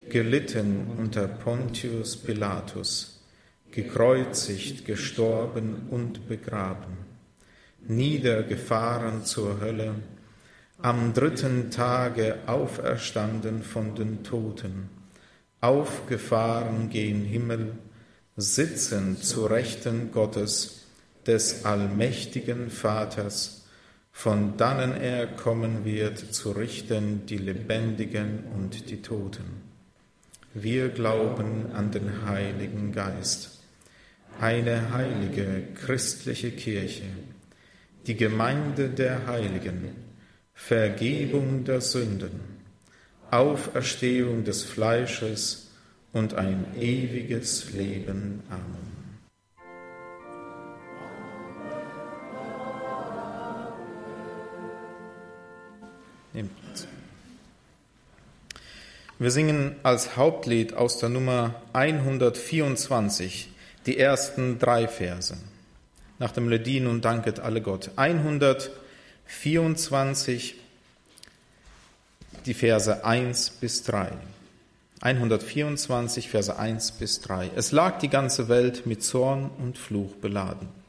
gelitten unter Pontius Pilatus, gekreuzigt, gestorben und begraben, niedergefahren zur Hölle, am 3. Tage auferstanden von den Toten, aufgefahren gen Himmel, sitzend zu Rechten Gottes, des allmächtigen Vaters, von dannen er kommen wird, zu richten die Lebendigen und die Toten. Wir glauben an den Heiligen Geist, eine heilige christliche Kirche, die Gemeinde der Heiligen, Vergebung der Sünden, Auferstehung des Fleisches und ein ewiges Leben. Amen. Nehmt Platz. Wir singen als Hauptlied aus der Nummer 124 die ersten 3 Verse. Nach dem Lied Nun danket alle Gott. 124, die Verse 1 bis 3. 124, Verse 1 bis 3. Es lag die ganze Welt mit Zorn und Fluch beladen.